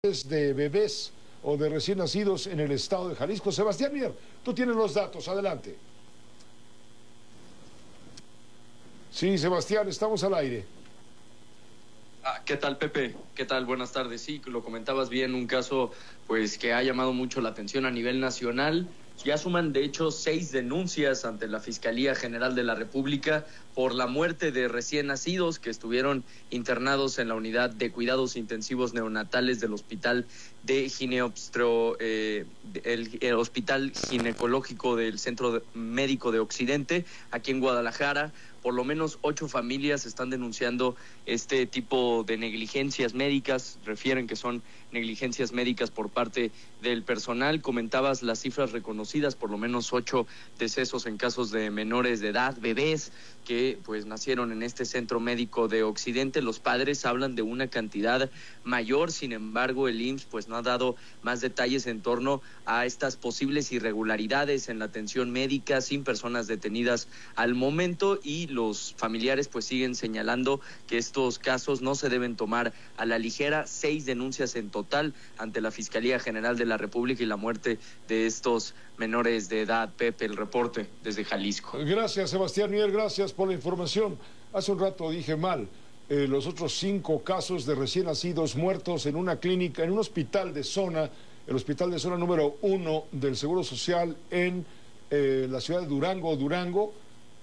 de bebés o de recién nacidos en el estado de Jalisco. Sebastián Mier, tú tienes los datos, adelante. Sí, Sebastián, estamos al aire. ¿Qué tal, Pepe? ¿Qué tal? Buenas tardes. Sí, lo comentabas bien, un caso pues que ha llamado mucho la atención a nivel nacional. Ya suman, de hecho, 6 denuncias ante la Fiscalía General de la República por la muerte de recién nacidos que estuvieron internados en la unidad de cuidados intensivos neonatales del Hospital de el Hospital Ginecológico del Centro Médico de Occidente, aquí en Guadalajara. Por lo menos 8 familias están denunciando este tipo de negligencias médicas, refieren que son negligencias médicas por parte del personal. Comentabas las cifras reconocidas, por lo menos 8 decesos en casos de menores de edad, bebés que pues nacieron en este centro médico de Occidente. Los padres hablan de una cantidad mayor, sin embargo el IMSS pues no ha dado más detalles en torno a estas posibles irregularidades en la atención médica, sin personas detenidas al momento, y los familiares pues siguen señalando que estos casos no se deben tomar a la ligera. 6 denuncias en total ante la Fiscalía General de la República y la muerte de estos menores de edad. Pepe, el reporte desde Jalisco. Gracias, Sebastián Mier, gracias por la información. Hace un rato dije mal, los otros 5 casos de recién nacidos muertos en una clínica, en un hospital de zona, el hospital de zona número 1 del Seguro Social en la ciudad de Durango,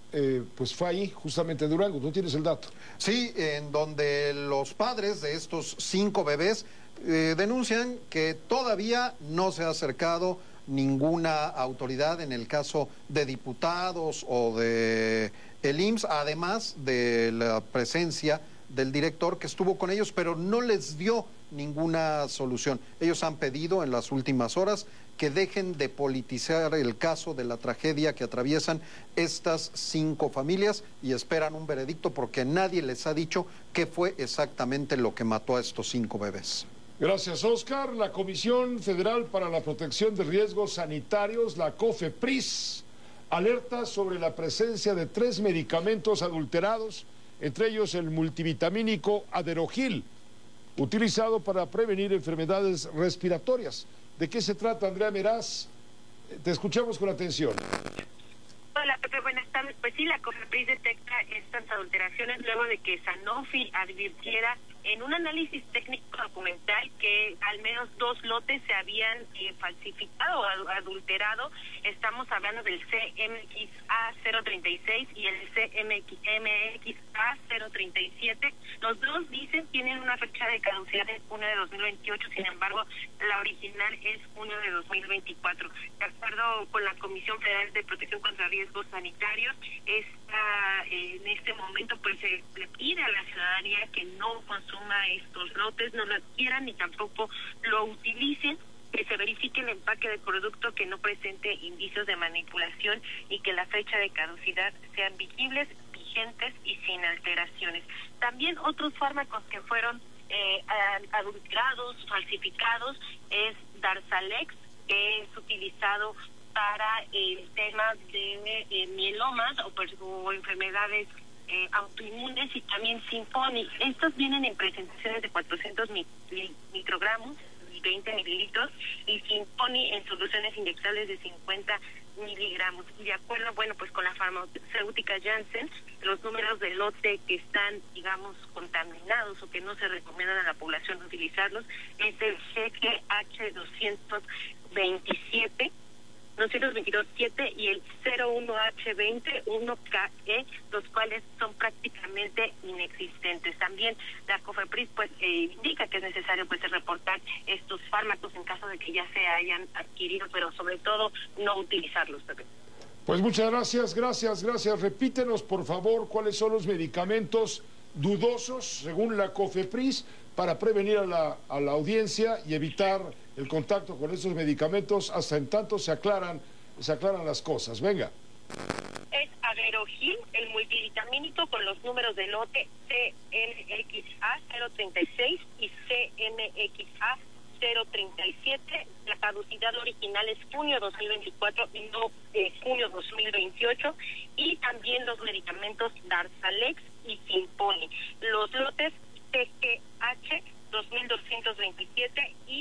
pues fue ahí, justamente Durango. ¿Tú tienes el dato? Sí, en donde los padres de estos 5 bebés denuncian que todavía no se ha acercado ninguna autoridad en el caso de diputados o de el IMSS, además de la presencia del director que estuvo con ellos, pero no les dio ninguna solución. Ellos han pedido en las últimas horas que dejen de politizar el caso de la tragedia que atraviesan estas 5 familias y esperan un veredicto porque nadie les ha dicho qué fue exactamente lo que mató a estos 5 bebés. Gracias, Oscar. La Comisión Federal para la Protección de Riesgos Sanitarios, la COFEPRIS, alerta sobre la presencia de 3 medicamentos adulterados, entre ellos el multivitamínico Aderogil, utilizado para prevenir enfermedades respiratorias. ¿De qué se trata, Andrea Meraz? Te escuchamos con atención. Hola, Pepe, buenas tardes. Pues sí, la COFEPRIS detecta estas adulteraciones luego de que Sanofi advirtiera en un análisis técnico documental que al menos 2 lotes se habían falsificado o adulterado. Estamos hablando del CMXA036 y el CMXA037. Los dos tienen una fecha de caducidad de junio de 2028, sin embargo, la original es junio de 2024. De acuerdo con la Comisión Federal de Protección contra Riesgos Sanitarios, en este momento pues se le pide a la ciudadanía que no consuma estos lotes, no lo adquieran ni tampoco lo utilicen, que se verifique el empaque del producto, que no presente indicios de manipulación y que la fecha de caducidad sean vigentes y sin alteraciones. También otros fármacos que fueron adulterados, falsificados, es Darzalex, que es utilizado para el tema de mielomas o enfermedades autoinmunes, y también Simponi. Estos vienen en presentaciones de 400 microgramos y 20 mililitros, y Simponi en soluciones inyectables de 50 miligramos. Y de acuerdo, pues con la farmacéutica Janssen, los números de lote que están, digamos, contaminados o que no se recomiendan a la población utilizarlos es el GGH 227 y el 01H20-1KE, los cuales son prácticamente inexistentes. También la COFEPRIS indica que es necesario reportar estos fármacos en caso de que ya se hayan adquirido, pero sobre todo no utilizarlos, Pepe. Pues muchas gracias. Repítenos, por favor, cuáles son los medicamentos dudosos, según la COFEPRIS, para prevenir a la audiencia y evitar el contacto con estos medicamentos hasta en tanto se aclaran las cosas. Venga. Es Aderogil, el multivitamínico, con los números de lote CMXA036 y CMXA037. La caducidad original es junio 2024 y no junio 2028. Y también los medicamentos Darzalex y Simponi. Los lotes TGH 2227 y